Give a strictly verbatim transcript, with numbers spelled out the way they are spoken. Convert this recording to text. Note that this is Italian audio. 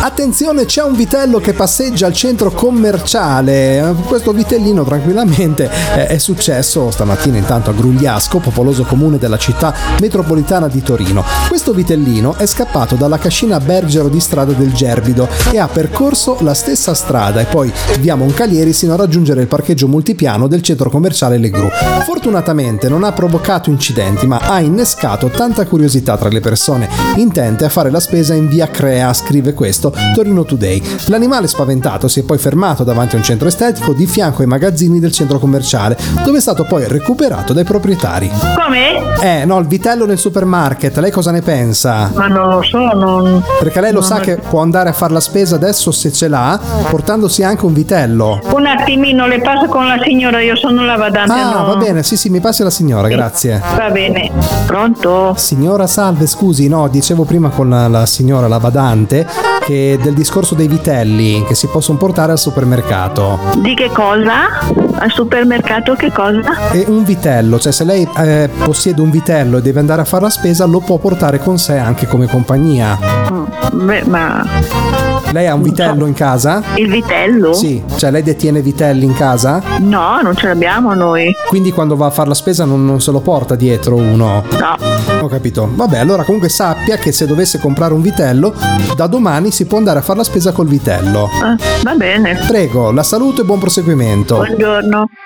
Attenzione, c'è un vitello che passeggia al centro commerciale. Questo vitellino tranquillamente eh, è successo stamattina intanto a Grugliasco, popoloso comune della città metropolitana di Torino. Questo vitellino è scappato dalla cascina Bergero di Strada del Gerbido e ha percorso la stessa strada e poi via Moncalieri sino a raggiungere il parcheggio multipiano del centro commerciale Le Gru. Fortunatamente non ha provocato incidenti, ma ha innescato tanta curiosità tra le persone intente a fare la spesa in via Crea, scrive questo Torino Today. L'animale spaventato si è poi fermato davanti a un centro estetico di fianco ai magazzini del centro commerciale, dove è stato poi recuperato dai proprietari. Come? Eh, no, il vitello nel supermarket, lei cosa ne pensa? Ma non lo so, non... Perché lei lo non sa lo... che può andare a fare la spesa adesso se ce l'ha, portandosi anche un vitello. Un attimino, le passo con la signora, io sono la badante. Ah, no. va bene, sì sì, mi passi la signora, grazie. Va bene. Pronto? Signora, salve, scusi, no, dicevo prima con la, la signora, la badante, che del discorso dei vitelli che si possono portare al supermercato. Di che cosa? Al supermercato che cosa? E un vitello, cioè se lei eh, possiede un vitello e deve andare a fare la spesa, lo può portare con sé anche come compagnia. Mm, beh, ma... Lei ha un vitello in casa? Il vitello? Sì, cioè lei detiene vitelli in casa? No, non ce l'abbiamo noi. Quindi quando va a fare la spesa non, non se lo porta dietro uno? No. Ho capito. Vabbè, allora comunque sappia che se dovesse comprare un vitello, da domani si può andare a fare la spesa col vitello. Ah, va bene. Prego, la saluto e buon proseguimento. Buongiorno.